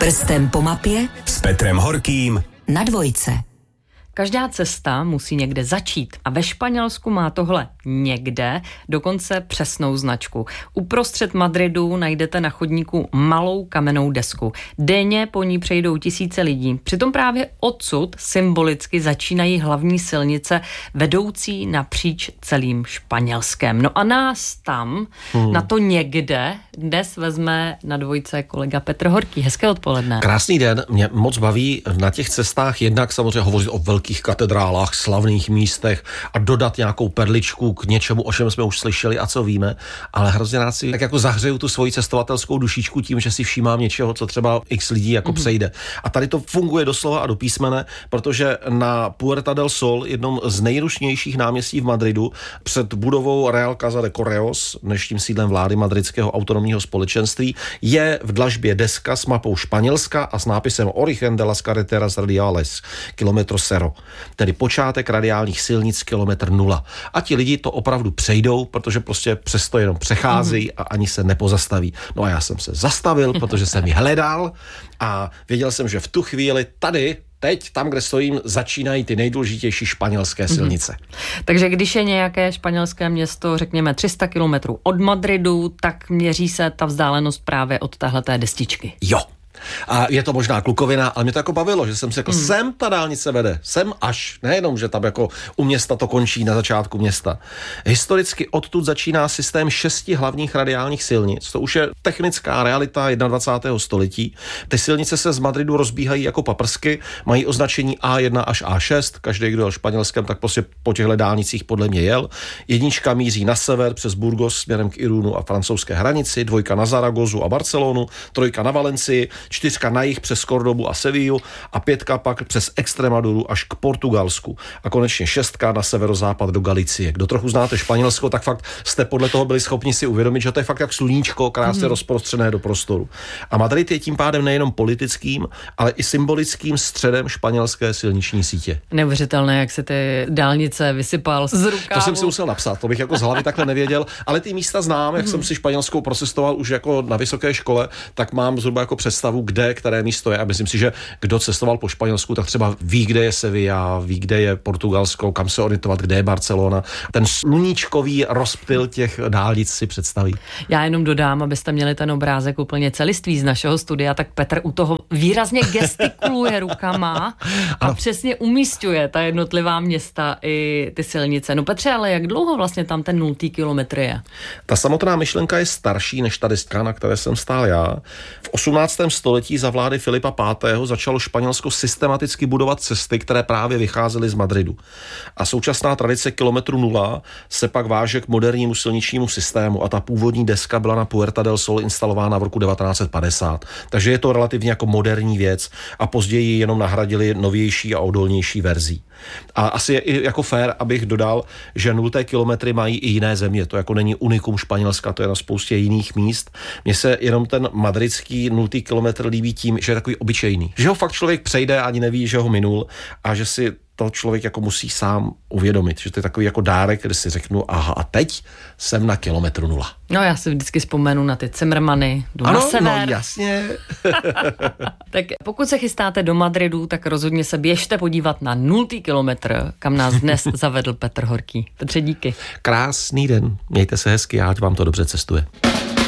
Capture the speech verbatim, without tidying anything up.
Prstem po mapě s Petrem Horkým na Dvojce. Každá cesta musí někde začít a ve Španělsku má tohle někde dokonce přesnou značku. Uprostřed Madridu najdete na chodníku malou kamennou desku. Denně po ní přejdou tisíce lidí. Přitom právě odsud symbolicky začínají hlavní silnice vedoucí napříč celým Španělskem. No a nás tam, hmm. na to někde, dnes vezme na Dvojce kolega Petr Horký. Hezké odpoledne. Krásný den. Mě moc baví na těch cestách jednak samozřejmě hovořit o velkých katedrálách, slavných místech a dodat nějakou perličku k něčemu, o čem jsme už slyšeli a co víme, ale hrozně rád si tak jako zahřeju tu svoji cestovatelskou dušičku tím, že si všímám něčeho, co třeba x lidí jako mm-hmm. přejde. A tady to funguje doslova a do písmene, protože na Puerta del Sol, jednom z nejrušnějších náměstí v Madridu, před budovou Real Casa de Correos, dnešním sídlem vlády madridského autonomního společenství, je v dlažbě deska s mapou Španělska a s nápisem Origen de las Carreteras Radiales, kilometro cero. Tedy počátek radiálních silnic kilometr nula. A ti lidi to opravdu přejdou, protože prostě přesto jenom přecházejí a ani se nepozastaví. No a já jsem se zastavil, protože jsem ji hledal a věděl jsem, že v tu chvíli tady teď, tam, kde stojím, začínají ty nejdůležitější španělské silnice. Mm-hmm. Takže když je nějaké španělské město, řekněme tři sta kilometrů od Madridu, tak měří se ta vzdálenost právě od téhleté destičky. Jo. A je to možná klukovina, ale mě to jako bavilo, že jsem si jako hmm. sem ta dálnice vede, sem až, nejenom, že tam jako u města to končí na začátku města. Historicky odtud začíná systém šesti hlavních radiálních silnic, to už je technická realita dvacátého prvního století. Ty silnice se z Madridu rozbíhají jako paprsky, mají označení A jedna až A šest, každý, kdo jel Španělskem, tak prostě po těchto dálnicích podle mě jel. Jednička míří na sever přes Burgos směrem k Irunu a francouzské hranici, dvojka na Zaragozu a Barcelonu, trojka na Valencii, čtyřka na jih přes Cordobu a Sevillu a pětka pak přes Extremaduru až k Portugalsku. A konečně šestka na severozápad do Galicie. Kdo trochu znáte Španělsko, tak fakt jste podle toho byli schopni si uvědomit, že to je fakt jak sluníčko, krásně mm. rozprostřené do prostoru. A Madrid je tím pádem nejenom politickým, ale i symbolickým středem španělské silniční sítě. Neuvěřitelné, jak se ty dálnice vysypal z rukávu. To jsem si musel napsat, to bych jako z hlavy takhle nevěděl, ale ty místa znám, jak mm. jsem si španělskou procestoval už jako na vysoké škole, tak mám zhruba jako představu, kde, které místo je. A myslím si, že kdo cestoval po Španělsku, tak třeba ví, kde je Sevilla, ví, kde je Portugalsko, kam se orientovat, kde je Barcelona. Ten sluníčkový rozptyl těch dálnic si představí. Já jenom dodám, abyste měli ten obrázek úplně celistvý z našeho studia, tak Petr u toho výrazně gestikuluje rukama a ano. přesně umísťuje ta jednotlivá města i ty silnice. No Petře, ale jak dlouho vlastně tam ten nultý kilometr je? Ta samotná myšlenka je starší než ta deska, na které jsem stál já. V osmnáctém století za vlády Filipa pátého. začalo Španělsko systematicky budovat cesty, které právě vycházely z Madridu. A současná tradice kilometru nula se pak váže k modernímu silničnímu systému a ta původní deska byla na Puerta del Sol instalována v roku devatenáct set padesát. Takže je to relativně jako moderní věc a později ji jenom nahradili novější a odolnější verzí. A asi je i jako fér, abych dodal, že nulté kilometry mají i jiné země. To jako není unikum Španělska, to je na spoustě jiných míst. Mně se jenom ten madridský nultý kilometr líbí tím, že je takový obyčejný. Že ho fakt člověk přejde, ani neví, že ho minul a že si to člověk jako musí sám uvědomit, že to je takový jako dárek, kde si řeknu, aha, a teď jsem na kilometru nula. No já si vždycky vzpomenu na ty Cimrmany, jdu ano, na sever. No jasně. Tak pokud se chystáte do Madridu, tak rozhodně se běžte podívat na nultý kilometr, kam nás dnes zavedl Petr Horký. Petře, díky. Krásný den, mějte se hezky, ať vám to dobře cestuje.